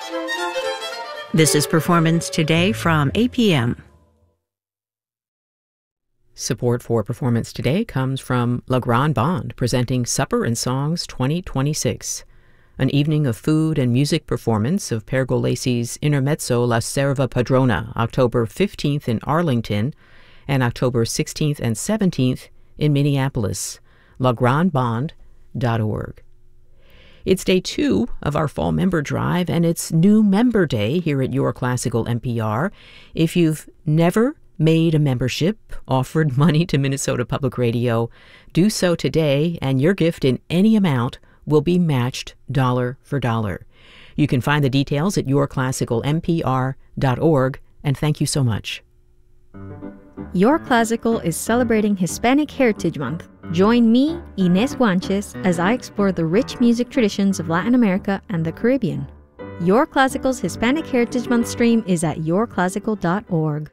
This is Performance Today from APM. Support for Performance Today comes from La Grande Bande, presenting Supper and Songs 2026, an evening of food and music performance of Pergolesi's Intermezzo La Serva Padrona, October 15th in Arlington and October 16th and 17th in Minneapolis. lagrandebande.org. It's day 2 of our fall member drive, and it's New Member Day here at Your Classical NPR. If you've never made a membership, offered money to Minnesota Public Radio, do so today, and your gift in any amount will be matched dollar for dollar. You can find the details at yourclassicalnpr.org, and thank you so much. Your Classical is celebrating Hispanic Heritage Month. Join me, Inés Guanches, as I explore the rich music traditions of Latin America and the Caribbean. Your Classical's Hispanic Heritage Month stream is at yourclassical.org.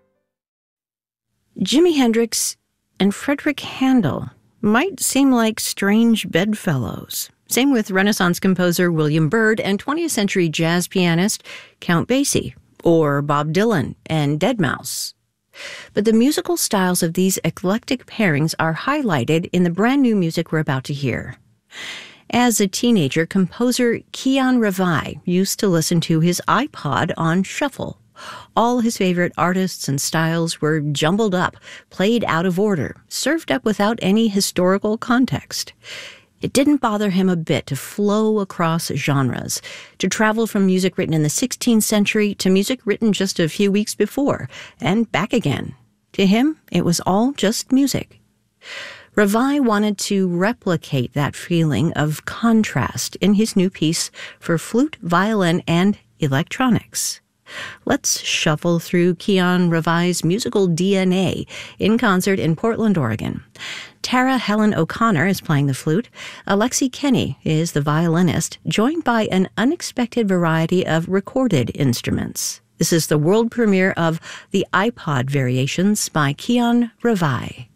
Jimi Hendrix and Frederick Handel might seem like strange bedfellows. Same with Renaissance composer William Byrd and 20th century jazz pianist Count Basie, or Bob Dylan and Deadmau5. But the musical styles of these eclectic pairings are highlighted in the brand new music we're about to hear. As a teenager, composer Kian Revi used to listen to his iPod on shuffle. All his favorite artists and styles were jumbled up, played out of order, served up without any historical context. It didn't bother him a bit to flow across genres, to travel from music written in the 16th century to music written just a few weeks before, and back again. To him, it was all just music. Revi wanted to replicate that feeling of contrast in his new piece for flute, violin, and electronics. Let's shuffle through Kian Revi's musical DNA in concert in Portland, Oregon. Tara Helen O'Connor is playing the flute. Alexi Kenny is the violinist, joined by an unexpected variety of recorded instruments. This is the world premiere of the iPod Variations by Kian Revi.